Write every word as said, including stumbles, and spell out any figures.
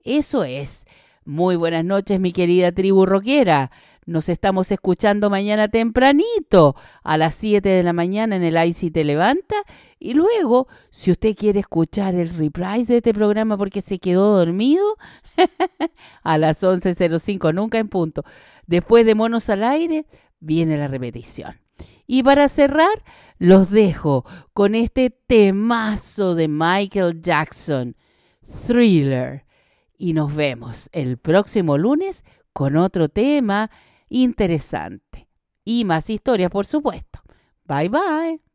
Eso es. Muy buenas noches, mi querida tribu rockera. Nos estamos escuchando mañana tempranito, a las siete de la mañana en el I C Te Levanta. Y luego, si usted quiere escuchar el reprise de este programa porque se quedó dormido, a las once cero cinco, nunca en punto. Después de Monos al Aire, viene la repetición. Y para cerrar, los dejo con este temazo de Michael Jackson, Thriller. Y nos vemos el próximo lunes con otro tema interesante. Y más historias, por supuesto. Bye, bye.